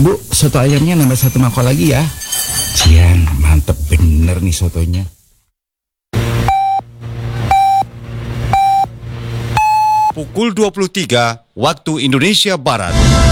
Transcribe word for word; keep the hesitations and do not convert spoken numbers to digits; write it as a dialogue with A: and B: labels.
A: Bu, soto ayamnya nambah satu mangkok lagi ya. Cian, mantep bener nih sotonya.
B: Pukul dua puluh tiga waktu Indonesia Barat.